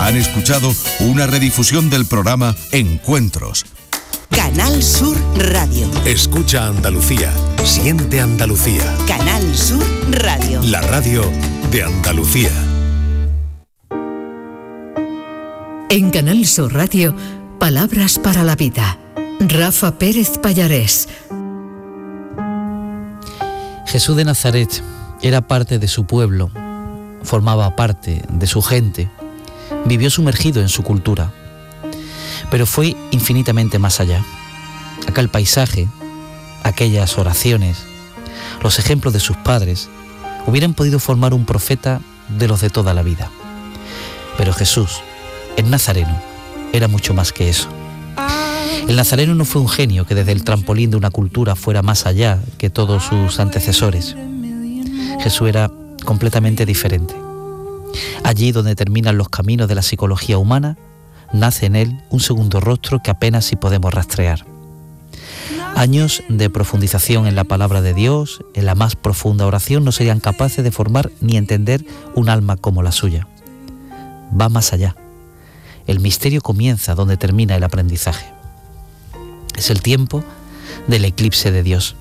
Han escuchado una redifusión del programa Encuentros. Canal Sur Radio. Escucha Andalucía. Siente Andalucía. Canal Sur Radio. La radio de Andalucía. En Canal Sur Radio, Palabras para la Vida. Rafa Pérez Pallarés. Jesús de Nazaret era parte de su pueblo, formaba parte de su gente, vivió sumergido en su cultura, pero fue infinitamente más allá. Aquel paisaje, aquellas oraciones, los ejemplos de sus padres, hubieran podido formar un profeta de los de toda la vida. Pero Jesús, el nazareno, era mucho más que eso. El nazareno no fue un genio que desde el trampolín de una cultura fuera más allá que todos sus antecesores. Jesús era completamente diferente. Allí donde terminan los caminos de la psicología humana, nace en él un segundo rostro que apenas si podemos rastrear. Años de profundización en la palabra de Dios, en la más profunda oración, no serían capaces de formar ni entender un alma como la suya. Va más allá. El misterio comienza donde termina el aprendizaje. Es el tiempo del eclipse de Dios.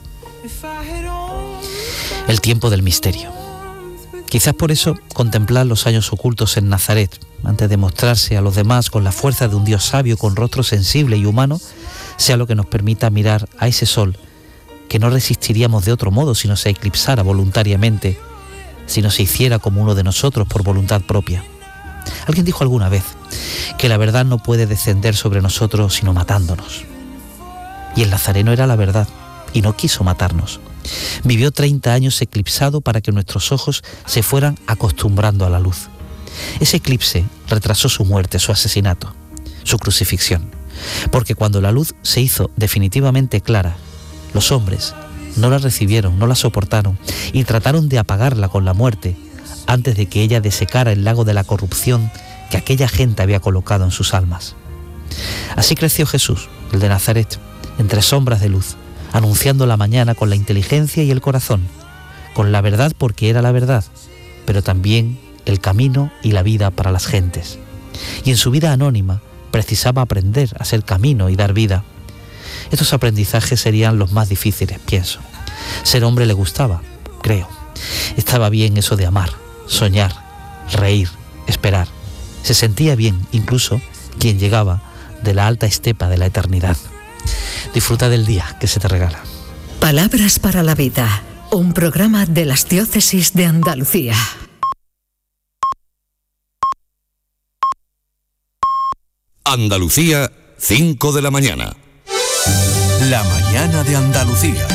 El tiempo del misterio. Quizás por eso contemplar los años ocultos en Nazaret, antes de mostrarse a los demás con la fuerza de un Dios sabio, con rostro sensible y humano, sea lo que nos permita mirar a ese sol que no resistiríamos de otro modo si no se eclipsara voluntariamente, si no se hiciera como uno de nosotros por voluntad propia. Alguien dijo alguna vez que la verdad no puede descender sobre nosotros sino matándonos. Y el nazareno era la verdad y no quiso matarnos. Vivió 30 años eclipsado para que nuestros ojos se fueran acostumbrando a la luz. Ese eclipse retrasó su muerte, su asesinato, su crucifixión. Porque cuando la luz se hizo definitivamente clara, los hombres no la recibieron, no la soportaron y trataron de apagarla con la muerte antes de que ella desecara el lago de la corrupción que aquella gente había colocado en sus almas. Así creció Jesús, el de Nazaret, entre sombras de luz, anunciando la mañana con la inteligencia y el corazón, con la verdad porque era la verdad, pero también el camino y la vida para las gentes. Y en su vida anónima precisaba aprender a ser camino y dar vida. Estos aprendizajes serían los más difíciles, pienso. Ser hombre le gustaba, creo. Estaba bien eso de amar, soñar, reír, esperar. Se sentía bien incluso quien llegaba de la alta estepa de la eternidad. Disfruta del día que se te regala. Palabras para la Vida, un programa de las diócesis de Andalucía. Andalucía, 5 de la mañana. La mañana de Andalucía.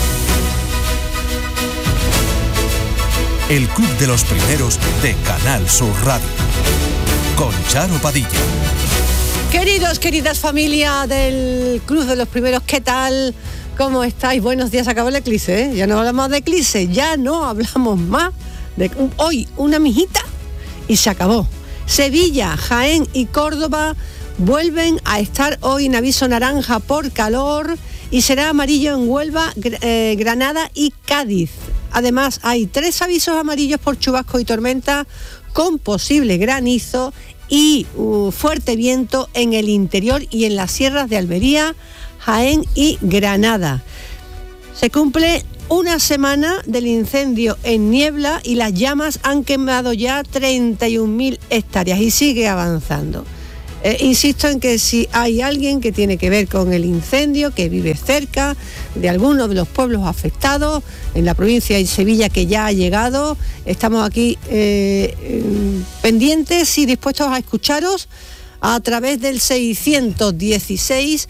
El Club de los Primeros de Canal Sur Radio. Con Charo Padilla. Queridos, queridas familia del Club de los Primeros, ¿qué tal? ¿Cómo estáis? Buenos días, acabó el eclipse, ¿eh? Ya no hablamos de eclipse, ya no hablamos más de hoy, una mijita y se acabó. Sevilla, Jaén y Córdoba vuelven a estar hoy en aviso naranja por calor y será amarillo en Huelva, Granada y Cádiz. Además, hay 3 avisos amarillos por chubasco y tormenta con posible granizo y fuerte viento en el interior y en las sierras de Almería, Jaén y Granada. Se cumple una semana del incendio en Niebla y las llamas han quemado ya 31.000 hectáreas y sigue avanzando. Insisto en que si hay alguien que tiene que ver con el incendio, que vive cerca de alguno de los pueblos afectados, en la provincia de Sevilla que ya ha llegado, estamos aquí pendientes y dispuestos a escucharos a través del 616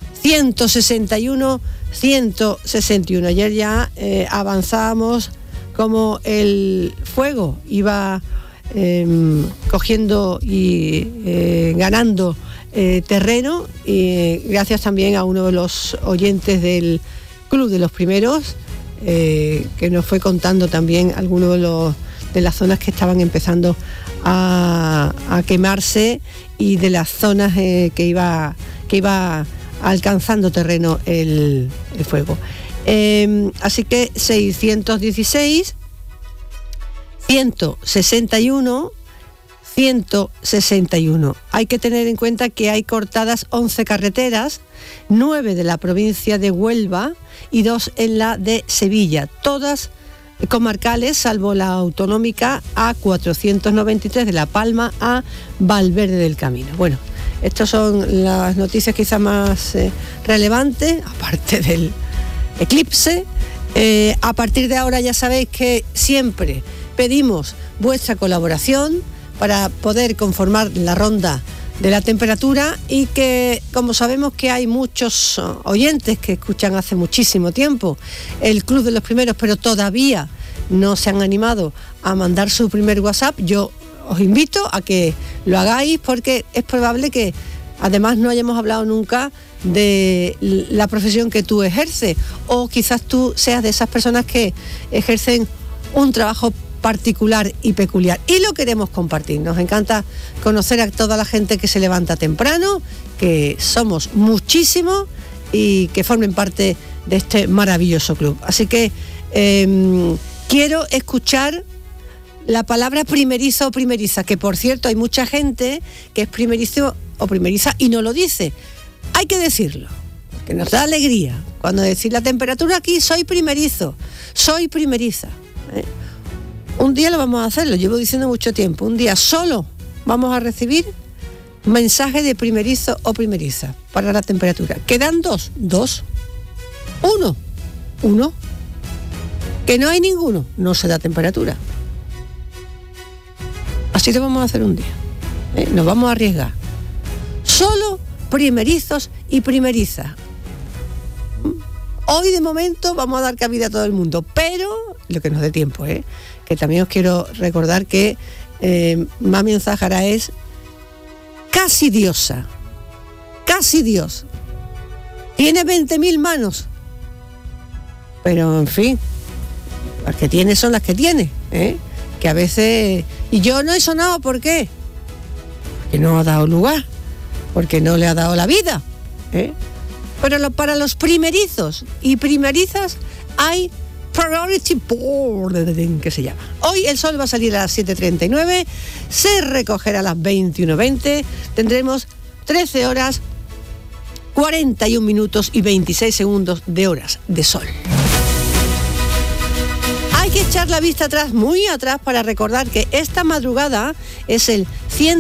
161 161. Ayer ya avanzábamos como el fuego iba cogiendo y ganando terreno, y gracias también a uno de los oyentes del Club de los Primeros que nos fue contando también algunos de las zonas que estaban empezando a quemarse y de las zonas que iba alcanzando terreno el fuego. Así que 616 161 161. Hay que tener en cuenta que hay cortadas 11 carreteras, 9 de la provincia de Huelva y 2 en la de Sevilla, todas comarcales, salvo la autonómica A493 de La Palma a Valverde del Camino. Bueno, estas son las noticias quizás más relevantes, aparte del eclipse. A partir de ahora ya sabéis que siempre pedimos vuestra colaboración para poder conformar la ronda de la temperatura, y que, como sabemos que hay muchos oyentes que escuchan hace muchísimo tiempo el Club de los Primeros, pero todavía no se han animado a mandar su primer WhatsApp, yo os invito a que lo hagáis, porque es probable que además no hayamos hablado nunca de la profesión que tú ejerces, o quizás tú seas de esas personas que ejercen un trabajo particular y peculiar, y lo queremos compartir. Nos encanta conocer a toda la gente que se levanta temprano, que somos muchísimos y que formen parte de este maravilloso club. Así que quiero escuchar la palabra primerizo o primeriza, que por cierto hay mucha gente que es primerizo o primeriza y no lo dice. Hay que decirlo, que nos da alegría cuando decir la temperatura aquí: soy primerizo, soy primeriza. Un día lo vamos a hacer, lo llevo diciendo mucho tiempo. Un día solo vamos a recibir mensaje de primerizo o primeriza para la temperatura. Quedan dos. Uno. Que no hay ninguno, no se da temperatura. Así lo vamos a hacer un día. Nos vamos a arriesgar. Solo primerizos y primeriza. Hoy de momento vamos a dar cabida a todo el mundo, pero lo que nos dé tiempo, que también os quiero recordar que Mami en Záhara es casi diosa, casi Dios. Tiene 20.000 manos, pero en fin, las que tiene son las que tiene, que a veces... Y yo no he sonado, ¿por qué? Porque no ha dado lugar, porque no le ha dado la vida, Pero para los primerizos y primerizas hay Priority Board, que se llama. Hoy el sol va a salir a las 7:39, se recogerá a las 21:20, tendremos 13 horas, 41 minutos y 26 segundos de horas de sol. Hay que echar la vista atrás, muy atrás, para recordar que esta madrugada es el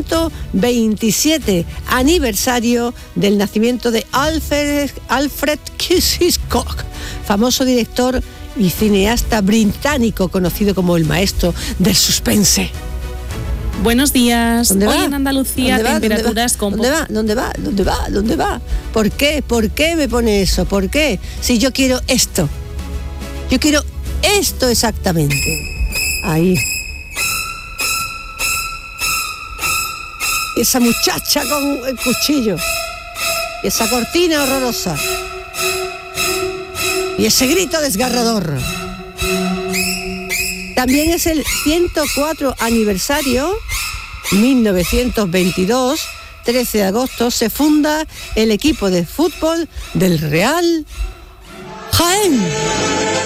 127 aniversario del nacimiento de Alfred Hitchcock, famoso director y cineasta británico conocido como el maestro del suspense. Buenos días. ¿Dónde Hoy va? en Andalucía temperaturas con... ¿Dónde va? ¿Por qué me pone eso? ¿Por qué? Si yo quiero esto. Yo quiero esto exactamente. Ahí. Esa muchacha con el cuchillo. Y esa cortina horrorosa. Y ese grito desgarrador. También es el 104 aniversario, 1922, 13 de agosto, se funda el equipo de fútbol del Real Jaén.